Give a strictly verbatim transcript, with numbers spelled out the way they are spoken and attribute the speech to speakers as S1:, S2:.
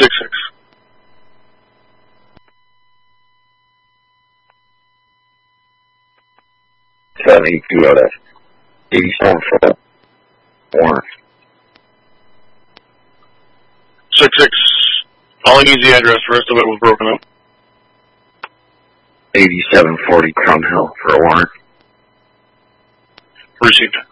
S1: six six.
S2: seven eight two out of eighty-seven four. Warren.
S1: six six. All I need is the address. The rest of it was broken up.
S2: eighty-seven forty Crown Hill for a warrant.
S1: Received.